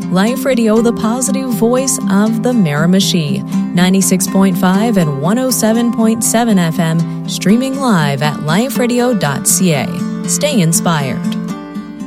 Life Radio, the positive voice of the Miramichi, 96.5 and 107.7 FM, streaming live at liferadio.ca. Stay inspired.